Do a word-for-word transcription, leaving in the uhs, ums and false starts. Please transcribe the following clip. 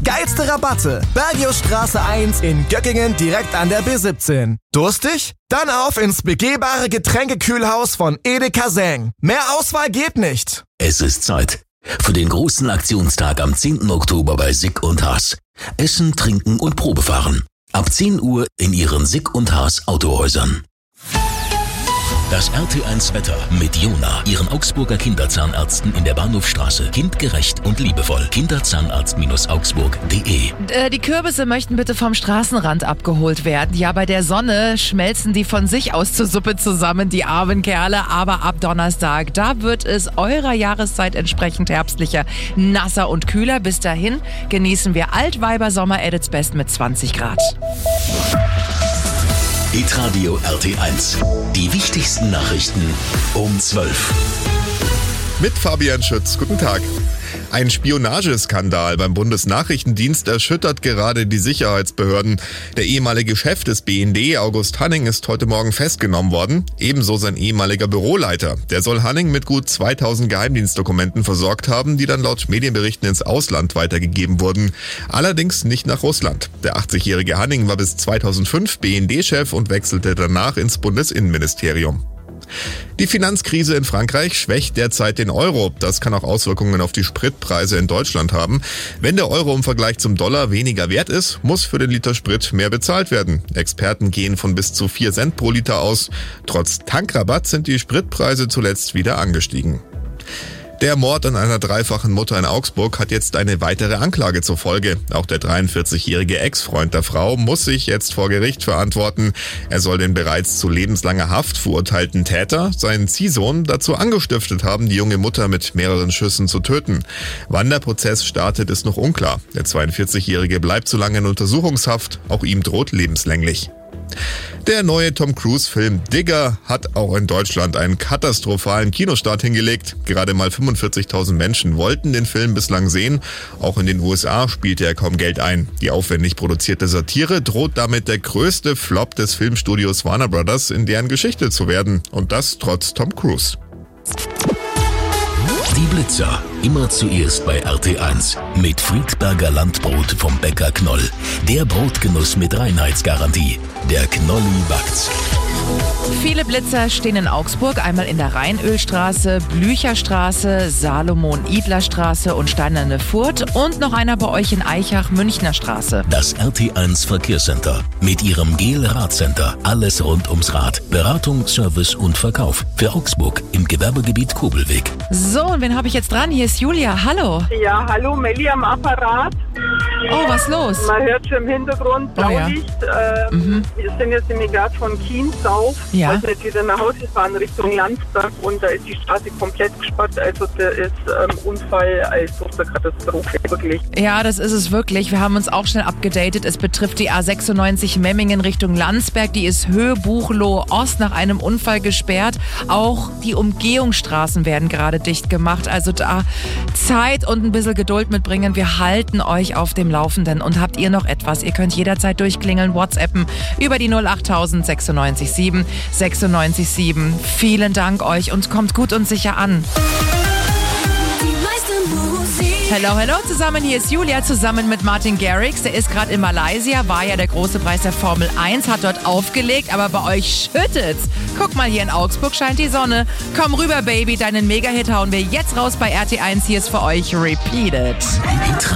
Geilste Rabatte. Bergiusstraße eins in Göckingen direkt an der B siebzehn. Durstig? Dann auf ins begehbare Getränkekühlhaus von Edeka Säng. Mehr Auswahl geht nicht. Es ist Zeit für den großen Aktionstag am zehnten Oktober bei Sick und Haas. Essen, Trinken und Probefahren. Ab zehn Uhr in Ihren Sick und Haas Autohäusern. Das R T eins Wetter mit Jona, Ihren Augsburger Kinderzahnärzten in der Bahnhofstraße. Kindgerecht und liebevoll. Kinderzahnarzt Augsburg punkt de. Äh, die Kürbisse möchten bitte vom Straßenrand abgeholt werden. Ja, bei der Sonne schmelzen die von sich aus zur Suppe zusammen, die armen Kerle. Aber ab Donnerstag, da wird es eurer Jahreszeit entsprechend herbstlicher, nasser und kühler. Bis dahin genießen wir Altweiber-Sommer at its best mit zwanzig Grad. Hitradio R T eins. Die wichtigsten Nachrichten um zwölf. Mit Fabian Schütz. Guten Tag. Ein Spionageskandal beim Bundesnachrichtendienst erschüttert gerade die Sicherheitsbehörden. Der ehemalige Chef des B N D, August Hanning, ist heute Morgen festgenommen worden. Ebenso sein ehemaliger Büroleiter. Der soll Hanning mit gut zweitausend Geheimdienstdokumenten versorgt haben, die dann laut Medienberichten ins Ausland weitergegeben wurden. Allerdings nicht nach Russland. Der achtzigjährige Hanning war bis zweitausendfünf B N D-Chef und wechselte danach ins Bundesinnenministerium. Die Finanzkrise in Frankreich schwächt derzeit den Euro. Das kann auch Auswirkungen auf die Spritpreise in Deutschland haben. Wenn der Euro im Vergleich zum Dollar weniger wert ist, muss für den Liter Sprit mehr bezahlt werden. Experten gehen von bis zu vier Cent pro Liter aus. Trotz Tankrabatt sind die Spritpreise zuletzt wieder angestiegen. Der Mord an einer dreifachen Mutter in Augsburg hat jetzt eine weitere Anklage zur Folge. Auch der dreiundvierzigjährige Ex-Freund der Frau muss sich jetzt vor Gericht verantworten. Er soll den bereits zu lebenslanger Haft verurteilten Täter, seinen Ziehsohn, dazu angestiftet haben, die junge Mutter mit mehreren Schüssen zu töten. Wann der Prozess startet, ist noch unklar. Der zweiundvierzigjährige bleibt zu lange in Untersuchungshaft. Auch ihm droht lebenslänglich. Der neue Tom Cruise-Film Digger hat auch in Deutschland einen katastrophalen Kinostart hingelegt. Gerade mal fünfundvierzigtausend Menschen wollten den Film bislang sehen. Auch in den U S A spielte er kaum Geld ein. Die aufwendig produzierte Satire droht damit der größte Flop des Filmstudios Warner Brothers in deren Geschichte zu werden. Und das trotz Tom Cruise. Die Blitzer. Immer zuerst bei R T eins. Mit Friedberger Landbrot vom Bäcker Knoll. Der Brotgenuss mit Reinheitsgarantie. Der Knolli backt's. Viele Blitzer stehen in Augsburg, einmal in der Rheinölstraße, Blücherstraße, Salomon-Idler-Straße und Steinerne Furt und noch einer bei euch in Eichach, Münchner Straße. Das R T eins Verkehrscenter mit ihrem Gel-Radcenter. Alles rund ums Rad. Beratung, Service und Verkauf. Für Augsburg im Gewerbegebiet Kobelweg. So, und wen habe ich jetzt dran? Hier ist Julia. Hallo. Ja, hallo, Melli am Apparat. Oh, was los? Man hört schon im Hintergrund Blaulicht. Oh, ja. ähm, mhm. Wir sind jetzt nämlich gerade von Kienz auf. Ja. Wollten jetzt wieder nach Hause fahren Richtung Landsberg und da ist die Straße komplett gesperrt. Also der ist ähm, Unfall als große Katastrophe, wirklich. Ja, das ist es wirklich. Wir haben uns auch schnell abgedatet. Es betrifft die A sechsundneunzig Memmingen Richtung Landsberg. Die ist Höhe Buchloe Ost nach einem Unfall gesperrt. Auch die Umgehungsstraßen werden gerade dicht gemacht. Also da Zeit und ein bisschen Geduld mitbringen. Wir halten euch auf dem Laufenden. Und habt ihr noch etwas? Ihr könnt jederzeit durchklingeln, WhatsAppen über die null acht null sechsundneunzig sieben sechsundneunzig sieben. Vielen Dank euch und kommt gut und sicher an. Hello, hello zusammen, hier ist Julia zusammen mit Martin Garrix. Der ist gerade in Malaysia, war ja der große Preis der Formel eins, hat dort aufgelegt, aber bei euch schüttet's. Guck mal, hier in Augsburg scheint die Sonne. Komm rüber, Baby, deinen Mega-Hit hauen wir jetzt raus bei R T eins. Hier ist für euch Repeat It.